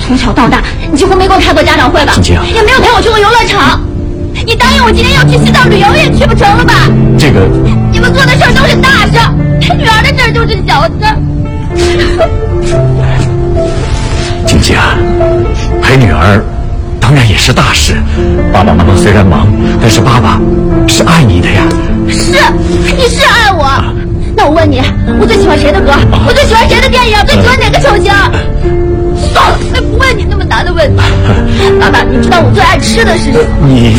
从小到大，你几乎没跟我开过家长会吧？ 静静， 也没有陪我去过游乐场。你答应我今天要去西藏旅游也去不成了吧？ 这个， 你们做的事儿都是大事，陪女儿的事儿就是小事。 静静，陪女儿当然也是大事。爸爸妈妈虽然忙，但是爸爸是爱你的呀。 是，你是爱我。那我问你，我最喜欢谁的歌？我最喜欢谁的电影？最喜欢哪个球星？算了，我不问你那么难的问题。爸爸，你知道我最爱吃的是什么？ 你